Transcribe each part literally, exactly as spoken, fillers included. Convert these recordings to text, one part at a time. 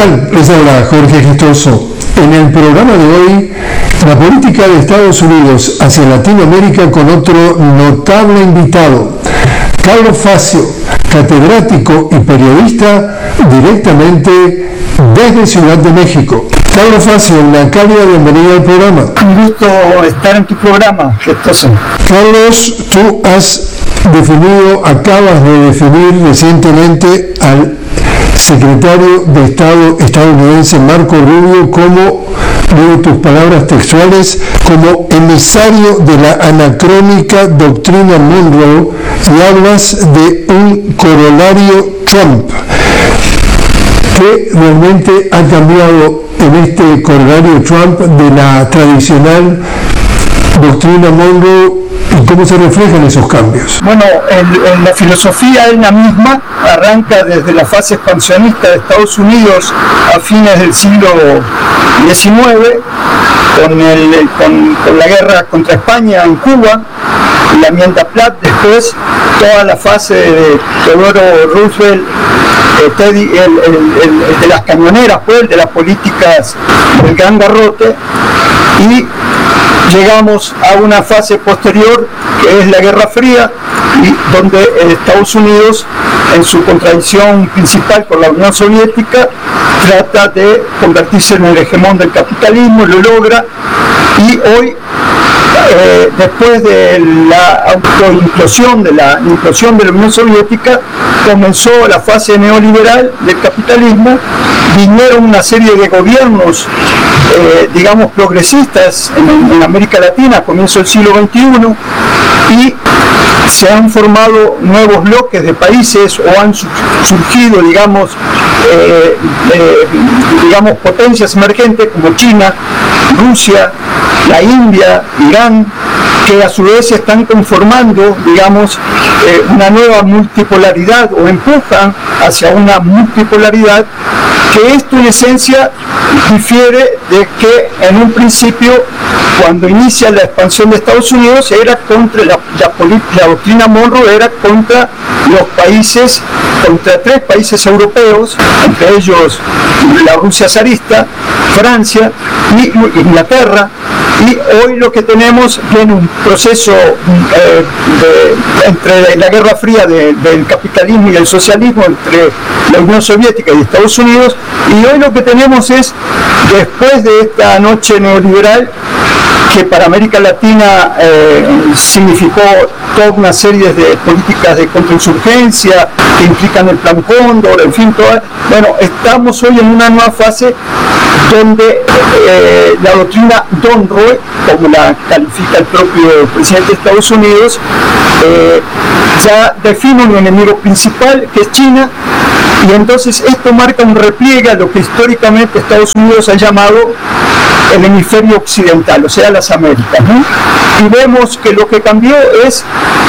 tal? Les habla Jorge Gestoso. En el programa de hoy, la política de Estados Unidos hacia Latinoamérica con otro notable invitado, Carlos Facio, catedrático y periodista directamente desde Ciudad de México. Carlos Facio, una cálida bienvenida al programa. Un gusto estar en tu programa, Gestoso. Carlos, tú has definido, acabas de definir recientemente al secretario de Estado estadounidense Marco Rubio como, leo tus palabras textuales, como emisario de la anacrónica doctrina Monroe, y hablas de un corolario Trump. ¿Qué realmente ha cambiado en este corolario Trump de la tradicional doctrina Monroe y cómo se reflejan esos cambios? Bueno, en, en la filosofía es la misma, arranca desde la fase expansionista de Estados Unidos a fines del siglo diecinueve, con, el, con, con la guerra contra España en Cuba, la enmienda Platt, después toda la fase de Teodoro Roosevelt, eh, Teddy, el, el, el, el de las camioneras, pues, el de las políticas del gran garrote, y llegamos a una fase posterior que es la Guerra Fría, y donde Estados Unidos, en su contradicción principal con la Unión Soviética, trata de convertirse en el hegemón del capitalismo, lo logra, y hoy, eh, después de la autoimplosión de la implosión de la Unión Soviética, comenzó la fase neoliberal del capitalismo. Vinieron una serie de gobiernos, eh, digamos, progresistas en, en América Latina a comienzo del siglo veintiuno, y se han formado nuevos bloques de países, o han surgido, digamos, eh, eh, digamos potencias emergentes como China, Rusia, la India, Irán, que a su vez están conformando, digamos, eh, una nueva multipolaridad, o empujan hacia una multipolaridad, que esto en esencia difiere de que en un principio, cuando inicia la expansión de Estados Unidos, era contra la, la, la doctrina Monroe, era contra los países, contra tres países europeos, entre ellos la Rusia zarista, Francia y Inglaterra. Y hoy lo que tenemos viene un proceso eh, de, entre la Guerra Fría de, del capitalismo y el socialismo, entre la Unión Soviética y Estados Unidos, y hoy lo que tenemos es, después de esta noche neoliberal, que para América Latina eh, significó toda una serie de políticas de contrainsurgencia que implican el Plan Cóndor, en fin, toda, bueno, estamos hoy en una nueva fase donde eh, la doctrina Monroe, como la califica el propio presidente de Estados Unidos, eh, ya define un enemigo principal, que es China, y entonces esto marca un repliegue a lo que históricamente Estados Unidos ha llamado el hemisferio occidental, o sea, las Américas, ¿no? Y vemos que lo que cambió es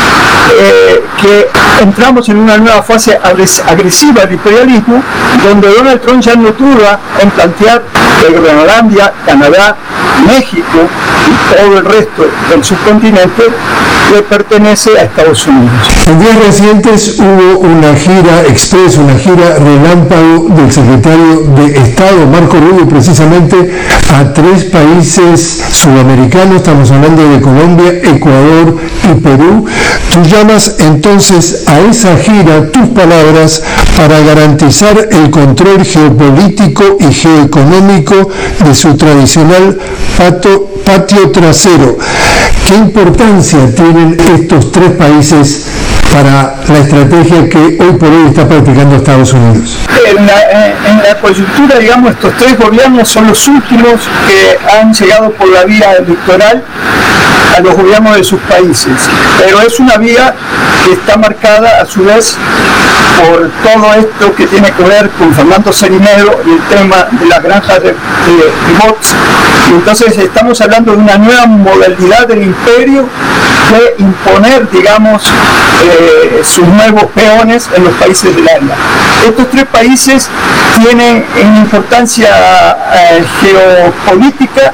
eh, que entramos en una nueva fase agresiva del imperialismo, donde Donald Trump ya no duda en plantear que Groenlandia, Canadá, México y todo el resto del subcontinente le pertenece a Estados Unidos. En días recientes hubo una gira express, una gira relámpago del secretario de Estado Marco Rubio, precisamente a tres países sudamericanos, estamos hablando de Colombia, Ecuador y Perú. Tú llamas entonces a esa gira, tus palabras, para garantizar el control geopolítico y geoeconómico de su tradicional pato, patio trasero. ¿Qué importancia tienen estos tres países para la estrategia que hoy por hoy está practicando Estados Unidos? En la, en la coyuntura, digamos, estos tres gobiernos son los últimos que han llegado por la vía electoral a los gobiernos de sus países, pero es una vía que está marcada a su vez por todo esto que tiene que ver con Fernando Serinero y el tema de las granjas de, de, de bots. Y entonces estamos hablando de una nueva modalidad del imperio de imponer, digamos, eh, sus nuevos peones en los países del área. Estos tres países tienen en importancia eh, geopolítica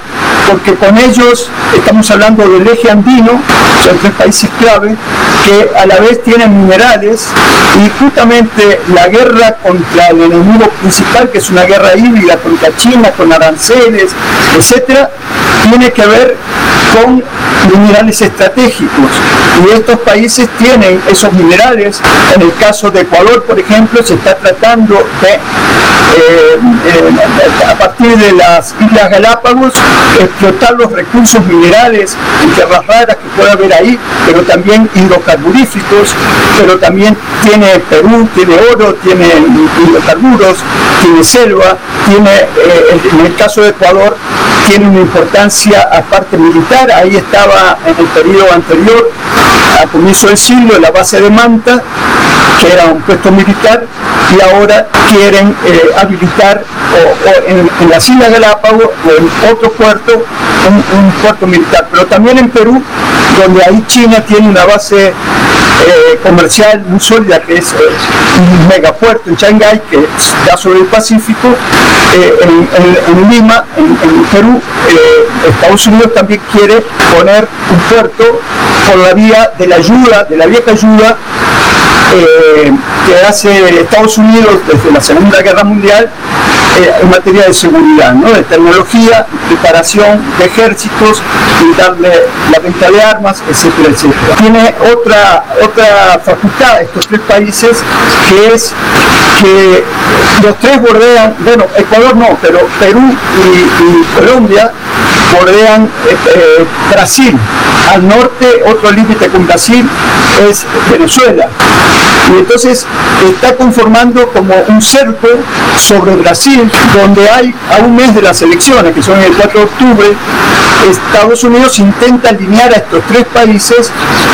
porque con ellos estamos hablando del eje andino, son tres países clave que a la vez tienen minerales, y justamente la guerra contra el enemigo principal, que es una guerra híbrida contra China, con aranceles, etcétera, tiene que ver con minerales estratégicos, y estos países tienen esos minerales. En el caso de Ecuador, por ejemplo, se está tratando de eh, eh, a partir de las Islas Galápagos explotar los recursos minerales en tierras raras que pueda haber ahí, pero también hidrocarburíficos, pero también tiene Perú, tiene oro, tiene hidrocarburos, tiene selva, tiene, eh, en el caso de Ecuador, tiene una importancia aparte militar. Ahí estaba en el periodo anterior, a comienzo del siglo, la base de Manta, que era un puesto militar, y ahora quieren eh, habilitar o, o en, en las Islas Galápagos o en otro puerto, un, un puerto militar. Pero también en Perú, donde ahí China tiene una base eh, comercial muy sólida, que es eh, un megapuerto en Shanghái, que da sobre el Pacífico. Eh, en, en, en Lima, en, en Perú, eh, Estados Unidos también quiere poner un puerto por la vía de la ayuda, de la vieja ayuda eh, que hace Estados Unidos desde la Segunda Guerra Mundial eh, en materia de seguridad, ¿no? De tecnología, preparación de ejércitos, y darle la venta de armas, etcétera, etcétera. Tiene otra, otra facultad estos tres países, que es que los tres bordean, bueno, Ecuador no, pero Perú y, y Colombia bordean eh, eh, Brasil. Al norte, otro límite con Brasil es Venezuela. Y entonces está conformando como un cerco sobre Brasil, donde hay, a un mes de las elecciones, que son el cuatro de octubre, Estados Unidos intenta alinear a estos tres países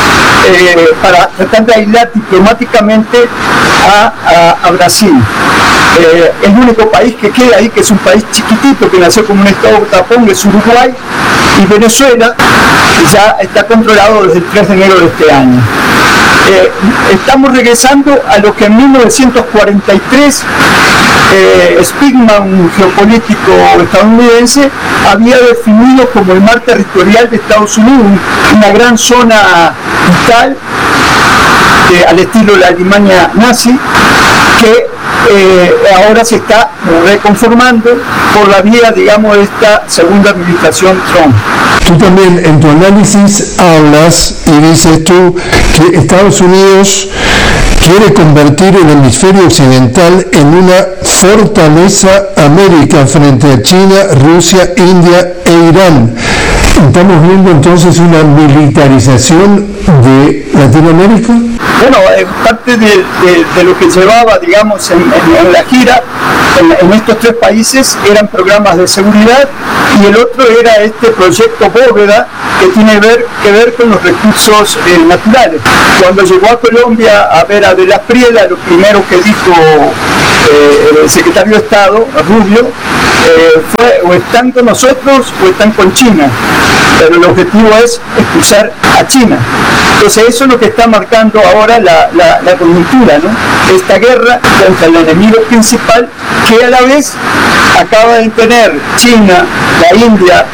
eh, para tratar de aislar diplomáticamente a, a, a Brasil. Eh, el único país que queda ahí, que es un país chiquitito, que nació como un estado tapón, es Uruguay, y Venezuela ya está controlado desde el tres de enero de este año. Eh, estamos regresando a lo que en mil novecientos cuarenta y tres eh, Spigman, un geopolítico estadounidense, había definido como el mar territorial de Estados Unidos, una gran zona vital eh, al estilo de la Alemania nazi, que eh, ahora se está reconformando por la vía, digamos, de esta segunda administración Trump. Tú también en tu análisis hablas y dices tú que Estados Unidos quiere convertir el hemisferio occidental en una fortaleza América frente a China, Rusia, India e Irán. ¿Estamos viendo entonces una militarización de Latinoamérica? Bueno, eh, parte de, de, de lo que llevaba, digamos, en, en, en la gira en, en estos tres países eran programas de seguridad, y el otro era este proyecto Bóveda, que tiene ver, que ver con los recursos eh, naturales. Cuando llegó a Colombia a ver a De la Priela, lo primero que dijo eh, el secretario de Estado, Rubio, eh, fue: o están con nosotros o están con China, pero el objetivo es expulsar a China. Entonces eso es lo que está marcando ahora la, la, la coyuntura, ¿no? Esta guerra contra el enemigo principal, que a la vez acaba de tener China, la India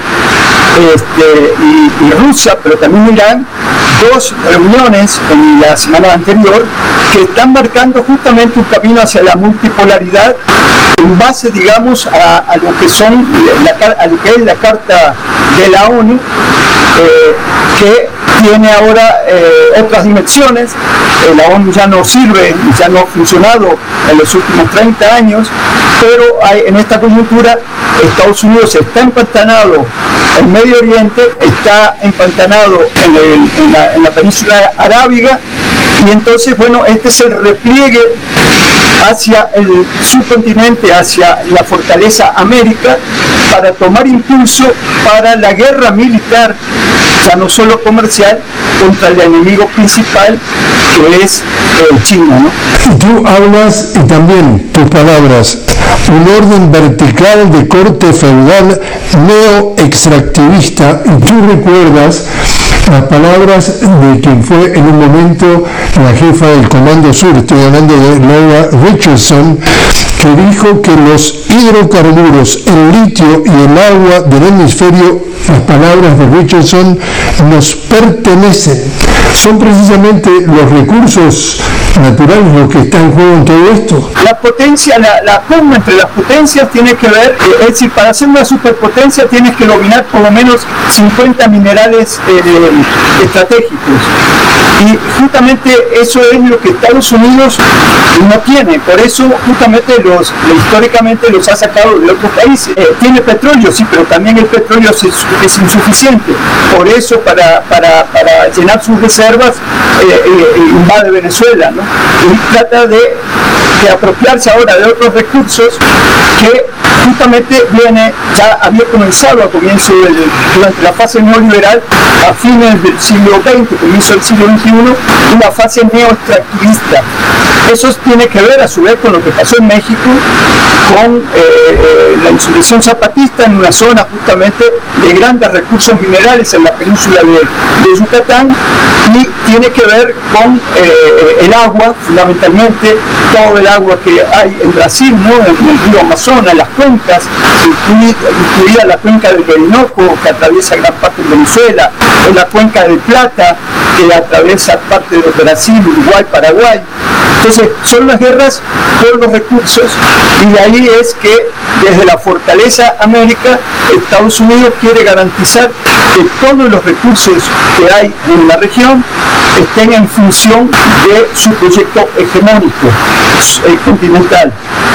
este, y, y Rusia, pero también Irán, dos reuniones en la semana anterior que están marcando justamente un camino hacia la multipolaridad en base, digamos, a, a lo que son la, a lo que es la Carta de la ONU, eh, que tiene ahora eh, otras dimensiones. Eh, la ONU ya no sirve, ya no ha funcionado en los últimos treinta años, pero hay, en esta coyuntura Estados Unidos está empantanado en Medio Oriente, está empantanado en, el, en, la, en la península arábiga, y entonces, bueno, este es el repliegue hacia el subcontinente, hacia la fortaleza América, para tomar impulso para la guerra militar, ya no solo comercial, contra el enemigo principal, que es eh, China, ¿no? Tú hablas, y también tus palabras, un orden vertical de corte feudal neo-extractivista, y tú recuerdas las palabras de quien fue en un momento la jefa del Comando Sur, estoy hablando de Laura Richardson, que dijo que los hidrocarburos, el litio y el agua del hemisferio, las palabras de Richardson, nos pertenecen. Son precisamente los recursos naturales los que están en juego en todo esto. La potencia, la, la pugna entre las potencias tiene que ver, eh, es decir, para hacer una superpotencia tienes que dominar por lo menos cincuenta minerales eh, estratégicos. Y justamente eso es lo que Estados Unidos no tiene, por eso justamente los, históricamente los ha sacado de otros países. Eh, tiene petróleo, sí, pero también el petróleo es, es insuficiente, por eso para, para, para llenar sus reservas eh, eh, invade Venezuela, ¿no? Y trata de, de apropiarse ahora de otros recursos que justamente viene, ya había comenzado a comienzo del, durante la fase neoliberal, a fines del siglo veinte, comienzo del siglo veintiuno, una fase neoextractivista. Eso tiene que ver a su vez con lo que pasó en México, con eh, eh, la insurrección zapatista en una zona justamente de grandes recursos minerales en la península de, de Yucatán, y tiene que ver con eh, el agua, fundamentalmente todo el agua que hay en Brasil, ¿no? En el río Amazonas, en las cuencas, incluida, incluida la cuenca del Orinoco, que atraviesa gran parte de Venezuela, o la cuenca del Plata, que atraviesa parte de Brasil, Uruguay, Paraguay. Entonces son las guerras por los recursos, y de ahí es que desde la fortaleza América, Estados Unidos quiere garantizar que todos los recursos que hay en la región estén en función de su proyecto hegemónico eh, continental.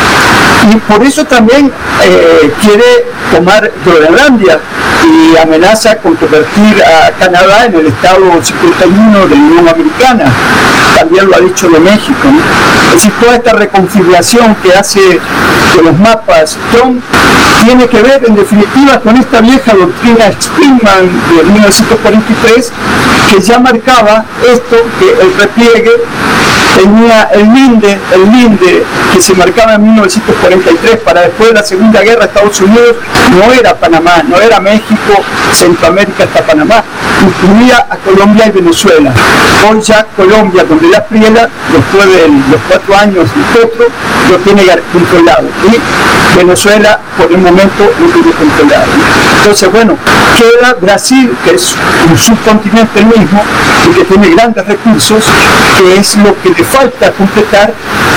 Y por eso también eh, quiere tomar Groenlandia y amenaza con convertir a Canadá en el estado cincuenta y uno de la Unión Americana. También lo ha dicho de México, ¿no? Es decir, toda esta reconfiguración que hace de los mapas Trump tiene que ver en definitiva con esta vieja doctrina Springman de mil novecientos cuarenta y tres, que ya marcaba esto, que el repliegue tenía el linde, el linde que se marcaba en mil novecientos cuarenta y tres para después de la Segunda Guerra. Estados Unidos no era Panamá, no era México, Centroamérica hasta Panamá, incluía a Colombia y Venezuela. Hoy ya Colombia, donde la Priela, después de los cuatro años del Petro, lo tiene controlado, y Venezuela por el momento lo tiene controlado. Entonces, bueno, queda Brasil, que es un subcontinente el mismo y que tiene grandes recursos, que es lo que le falta completar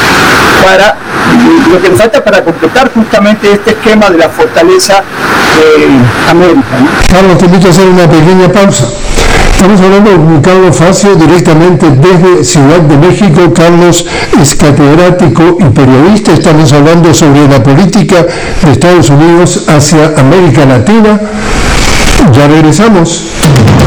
para lo que le falta para completar justamente este esquema de la fortaleza de América, ¿no? Carlos, te invito a hacer una pequeña pausa. Estamos hablando con Carlos Facio directamente desde Ciudad de México. Carlos es catedrático y periodista. Estamos hablando sobre la política de Estados Unidos hacia América Latina. Ya regresamos.